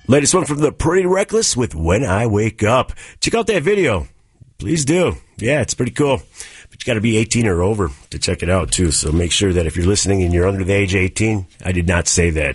Latest one from the Pretty Reckless with When I Wake Up. Check out that video. Please do. Yeah, it's pretty cool. But you got to be 18 or over to check it out, too. So make sure that if you're listening and you're under the age of 18, I did not say that.